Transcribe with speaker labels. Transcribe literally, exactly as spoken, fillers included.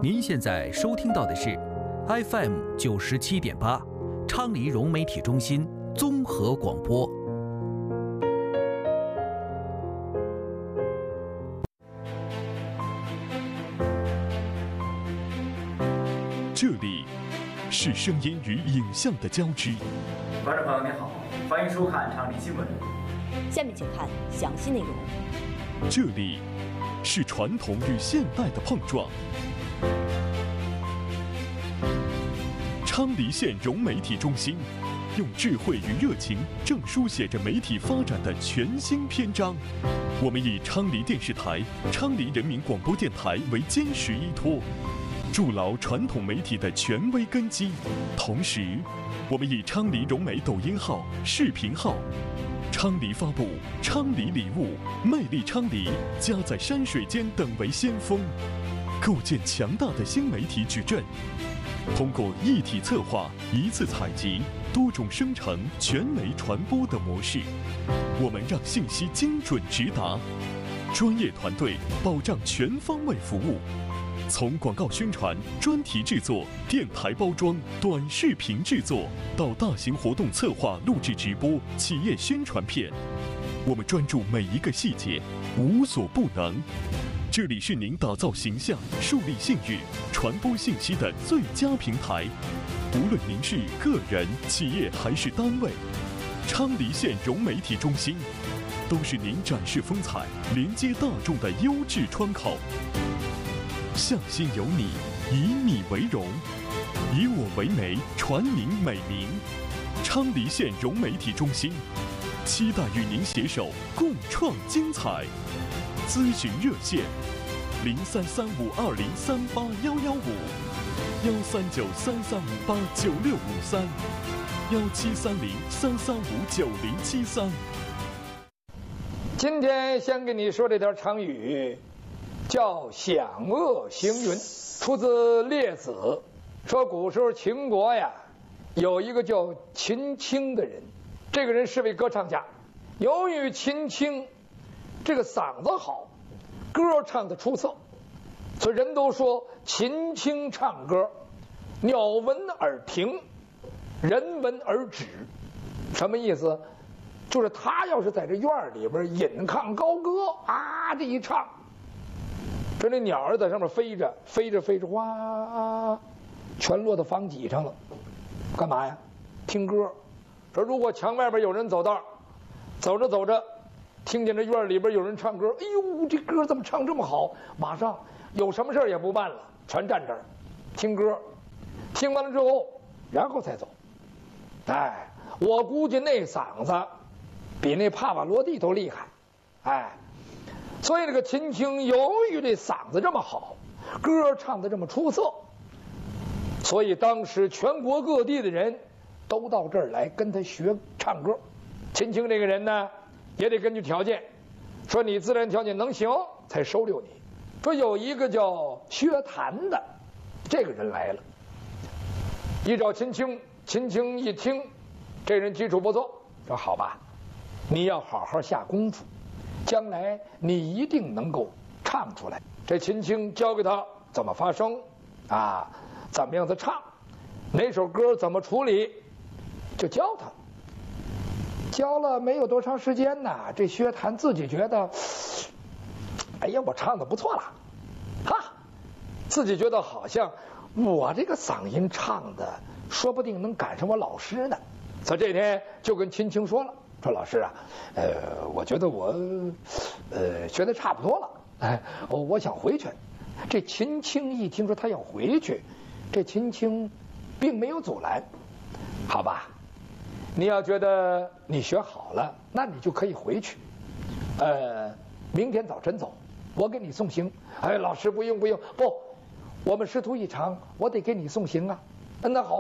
Speaker 1: 您现在收听到的是 F M 九十七点八，昌黎融媒体中心综合广播。
Speaker 2: 这里是声音与影像的交织。
Speaker 3: 观众朋友您好，欢迎收看昌黎新闻。
Speaker 4: 下面请看详细内容。
Speaker 2: 这里是传统与现代的碰撞。昌黎县融媒体中心用智慧与热情，正书写着媒体发展的全新篇章。我们以昌黎电视台、昌黎人民广播电台为坚实依托，筑牢传统媒体的权威根基。同时，我们以昌黎融媒抖音号、视频号、昌黎发布、昌黎礼物、魅力昌黎、家在山水间等为先锋，构建强大的新媒体矩阵。通过一体策划、一次采集、多种生成、全媒传播的模式，我们让信息精准直达，专业团队保障全方位服务。从广告宣传、专题制作、电台包装、短视频制作，到大型活动策划、录制直播、企业宣传片，我们专注每一个细节，无所不能。这里是您打造形象、树立信誉、传播信息的最佳平台。无论您是个人、企业还是单位，昌黎县融媒体中心都是您展示风采、连接大众的优质窗口。向心有你，以你为荣，以我为媒，传您美名。昌黎县融媒体中心期待与您携手共创精彩。咨询热线：零三三五二零三八幺幺五，幺三九三三五八九六五三，幺七三零三三五九零七三。
Speaker 5: 今天先给你说这条成语，叫享恶行云，出自《列子》，说古时候秦国呀，有一个叫秦青的人，这个人是位歌唱家。由于秦青这个嗓子好，歌唱的出色，所以人都说秦青唱歌，鸟闻而停，人闻而止。什么意思？就是他要是在这院里边引吭高歌啊，这一唱，这那鸟儿在上面飞着，飞着飞着，哇，全落到房脊上了。干嘛呀？听歌。说如果墙外边有人走道，走着走着，听见这院里边有人唱歌，哎呦，这歌怎么唱这么好？马上有什么事也不办了，全站这儿听歌。听完了之后，然后才走。哎，我估计那嗓子比那帕瓦罗蒂都厉害。哎，所以这个秦青由于这嗓子这么好，歌唱得这么出色，所以当时全国各地的人都到这儿来跟他学唱歌。秦青这个人呢，也得根据条件，说你自然条件能行才收留你。说有一个叫薛谭的这个人来了，一找秦青，秦青一听这人基础不错，说好吧，你要好好下功夫，将来你一定能够唱出来。这秦青教给他怎么发声啊，怎么样的唱，哪首歌怎么处理，就教他。教了没有多长时间呢，这薛谭自己觉得，哎呀，我唱的不错了，哈，自己觉得好像我这个嗓音唱的，说不定能赶上我老师呢。所以这天就跟秦青说了，说老师啊，呃，我觉得我，呃，学的差不多了，哎，我想回去。这秦青一听说他要回去，这秦青并没有阻拦，好吧。你要觉得你学好了，那你就可以回去。呃，明天早晨走，我给你送行。哎，老师不用不用，不，我们师徒一场，我得给你送行啊。那好。